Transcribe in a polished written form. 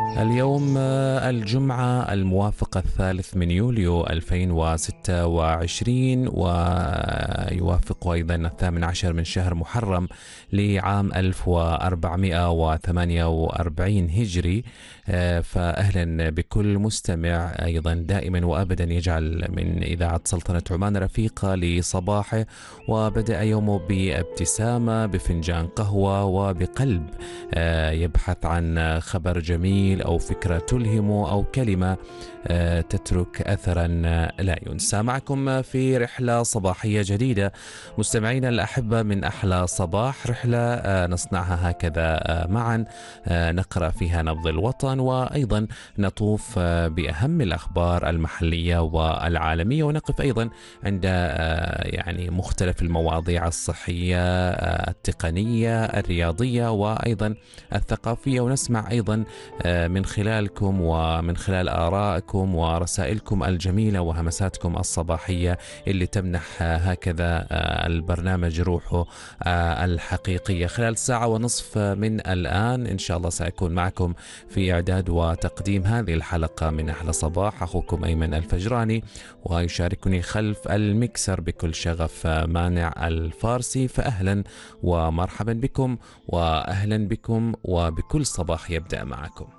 اليوم الجمعة الموافق 3 يوليو 2026، ويوافق أيضا 18 من شهر محرم لعام 1448 هجري. فأهلا بكل مستمع أيضا دائما وأبدا يجعل من إذاعة سلطنة عمان رفيقة لصباحه، وبدأ يومه بابتسامة بفنجان قهوة وبقلب يبحث عن خبر جميل أو فكرة تلهمه أو كلمة تترك أثرا لا ينسى. معكم في رحلة صباحية جديدة مستمعينا الأحبة من أحلى صباح، رحلة نصنعها هكذا معا، نقرأ فيها نبض الوطن، وأيضا نطوف بأهم الأخبار المحلية والعالمية، ونقف أيضا عند يعني مختلف المواضيع الصحية التقنية الرياضية وأيضا الثقافية، ونسمع أيضا من خلالكم ومن خلال آرائكم ورسائلكم الجميلة وهمساتكم الصباحية اللي تمنح هكذا البرنامج روحه الحقيقية. خلال ساعة ونصف من الآن إن شاء الله سأكون معكم في إعداد وتقديم هذه الحلقة من أحلى صباح، أخوكم أيمن الفجراني، ويشاركني خلف المكسر بكل شغف مانع الفارسي. فأهلا ومرحبا بكم، وأهلا بكم وبكل صباح يبدأ معكم.